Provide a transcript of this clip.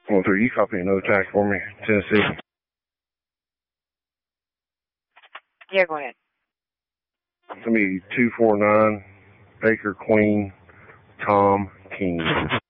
1-3, you copy another tag for me, Tennessee. Yeah, go ahead. It's going to be 249, Baker Queen, Tom King.